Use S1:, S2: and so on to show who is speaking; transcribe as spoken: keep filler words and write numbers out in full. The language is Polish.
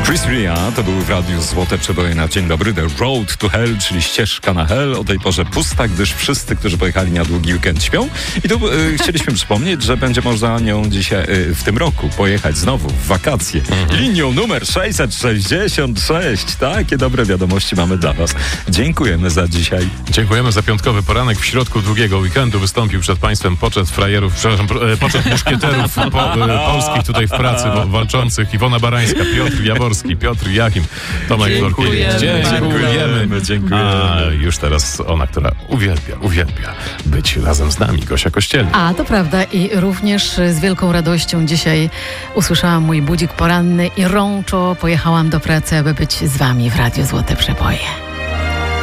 S1: Chris Ria to był w radiu Złote Przeboje na Dzień Dobry. The Road to Hell, czyli ścieżka na hell. O tej porze pusta, gdyż wszyscy, którzy pojechali na długi weekend, śpią. I tu y, chcieliśmy przypomnieć, że będzie można nią dzisiaj, y, w tym roku pojechać znowu w wakacje. Mhm. Linią numer sześćset sześćdziesiąt sześć. Takie dobre wiadomości mamy dla was. Dziękujemy za dzisiaj.
S2: Dziękujemy za piątkowy poranek. W środku długiego weekendu wystąpił przed państwem poczet frajerów, przepraszam, poczet muszkieterów po, y, polskich tutaj w pracy walczących. Iwona Barańska, Piotr Jaworski, Piotr Jachim, Tomek
S1: Dziękujemy.
S2: Dziękujemy.
S1: Dziękujemy.
S2: A już teraz ona, która uwielbia, uwielbia być razem z nami, Gosia Kościelna.
S3: A, to prawda i również z wielką radością dzisiaj usłyszałam mój budzik poranny i rączo pojechałam do pracy, aby być z wami w Radiu Złote Przeboje.